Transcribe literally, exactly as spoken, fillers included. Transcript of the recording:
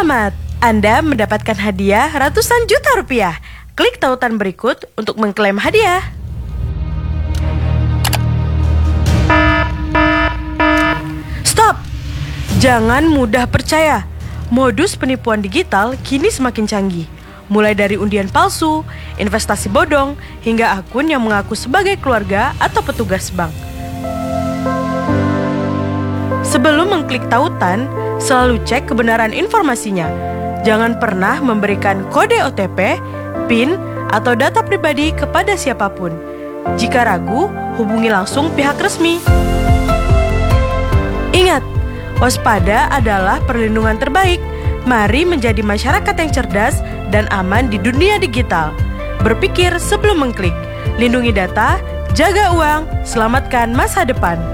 Selamat, Anda mendapatkan hadiah ratusan juta rupiah. Klik tautan berikut untuk mengklaim hadiah. Stop! Jangan mudah percaya. Modus penipuan digital kini semakin canggih. Mulai dari undian palsu, investasi bodong, hingga akun yang mengaku sebagai keluarga atau petugas bank. Sebelum mengklik tautan, selalu cek kebenaran informasinya. Jangan pernah memberikan kode O T P, PIN, atau data pribadi kepada siapapun. Jika ragu, hubungi langsung pihak resmi. Ingat, waspada adalah perlindungan terbaik. Mari menjadi masyarakat yang cerdas dan aman di dunia digital. Berpikir sebelum mengklik. Lindungi data, jaga uang, selamatkan masa depan.